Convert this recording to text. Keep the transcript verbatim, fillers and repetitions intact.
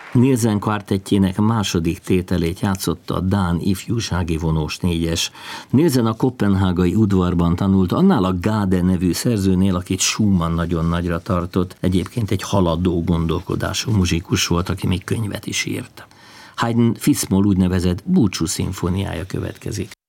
Nielsen kvartettjének második tételét játszotta a dán ifjúsági vonós négyes. Nielsen a koppenhágai udvarban tanult, annál a Gade nevű szerzőnél, akit Schumann nagyon nagyra tartott, egyébként egy haladó gondolkodású muzsikus volt, aki még könyvet is írt. Haydn Fitzmoll úgynevezett búcsú szimfóniája következik.